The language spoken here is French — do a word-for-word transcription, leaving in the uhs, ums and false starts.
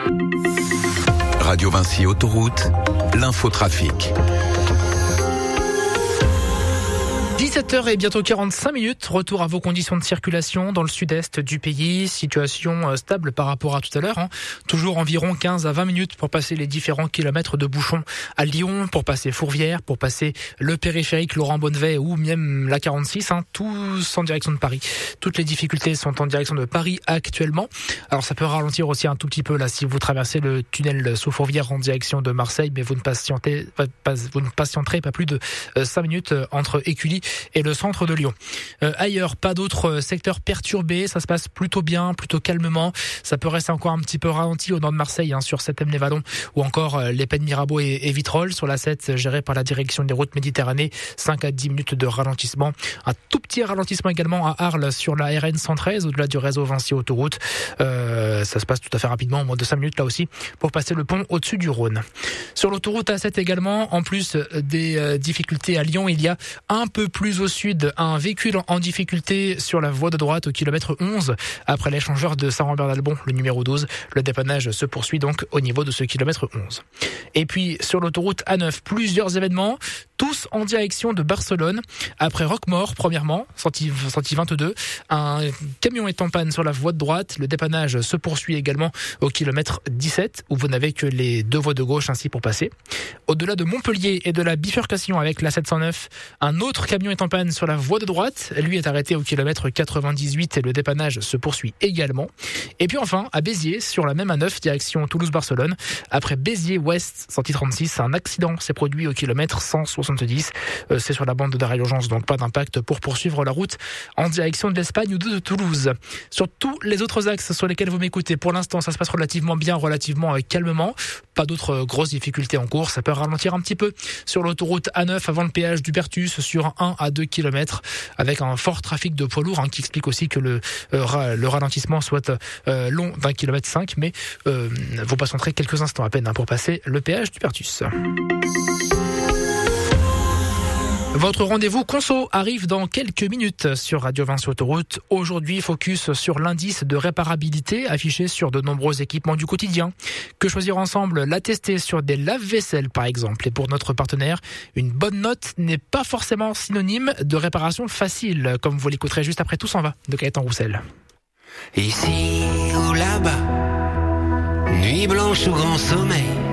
Radio Vinci Autoroute, l'infotrafic. dix-sept heures et bientôt quarante-cinq minutes, retour à vos conditions de circulation dans le sud-est du pays, situation stable par rapport à tout à l'heure, hein. Toujours environ quinze à vingt minutes pour passer les différents kilomètres de bouchons à Lyon, pour passer Fourvière, pour passer le périphérique Laurent-Bonnevet ou même la quarante-six, hein, tous en direction de Paris. Toutes les difficultés sont en direction de Paris actuellement. Alors ça peut ralentir aussi un tout petit peu là si vous traversez le tunnel sous Fourvière en direction de Marseille, mais vous ne patientez pas, pas, vous ne patienterez pas plus de cinq minutes entre Écully et le centre de Lyon. Euh, ailleurs, pas d'autres secteurs perturbés, ça se passe plutôt bien, plutôt calmement. Ça peut rester encore un petit peu ralenti au nord de Marseille, hein, sur Septem-les-Vallons ou encore euh, les Pennes Mirabeau et, et Vitrolles. Sur la sept, gérée par la direction des routes Méditerranée, cinq à dix minutes de ralentissement. Un tout petit ralentissement également à Arles sur la R N cent treize, au-delà du réseau Vinci Autoroute. Euh, ça se passe tout à fait rapidement, au moins de cinq minutes là aussi, pour passer le pont au-dessus du Rhône. Sur l'autoroute A sept également, en plus des euh, difficultés à Lyon, il y a un peu plus Plus au sud, un véhicule en difficulté sur la voie de droite au kilomètre onze. Après l'échangeur de Saint-Rambert-d'Albon, le numéro douze, le dépannage se poursuit donc au niveau de ce kilomètre onze. Et puis sur l'autoroute A neuf, plusieurs événements, tous en direction de Barcelone. Après Roquemaure, premièrement, sortie vingt-deux, un camion est en panne sur la voie de droite. Le dépannage se poursuit également au kilomètre dix-sept, où vous n'avez que les deux voies de gauche ainsi pour passer. Au-delà de Montpellier et de la bifurcation avec la sept cent neuf, un autre camion est en panne sur la voie de droite. Lui est arrêté au kilomètre quatre-vingt-dix-huit et le dépannage se poursuit également. Et puis enfin, à Béziers, sur la même A neuf, direction Toulouse-Barcelone. Après Béziers-Ouest, sortie trente-six, un accident s'est produit au kilomètre cent soixante-dix. Euh, c'est sur la bande d'arrêt d'urgence, donc pas d'impact pour poursuivre la route en direction de l'Espagne ou de Toulouse. Sur tous les autres axes sur lesquels vous m'écoutez, pour l'instant, ça se passe relativement bien, relativement euh, calmement. Pas d'autres grosses difficultés en cours. Ça peut ralentir un petit peu sur l'autoroute A neuf avant le péage du Pertus sur un à deux kilomètres avec un fort trafic de poids lourds, hein, qui explique aussi que le, euh, le ralentissement soit euh, long d'un kilomètre cinq, mais euh, vous patienterez quelques instants à peine, hein, pour passer le péage du Pertus. Votre rendez-vous conso arrive dans quelques minutes sur Radio Vinci Autoroute. Aujourd'hui, focus sur l'indice de réparabilité affiché sur de nombreux équipements du quotidien. Que choisir ensemble? L'attester sur des lave-vaisselle par exemple. Et pour notre partenaire, une bonne note n'est pas forcément synonyme de réparation facile, comme vous l'écouterez juste après Tout s'en va de Gaëtan Roussel. Ici ou là-bas, nuit blanche ou grand sommeil,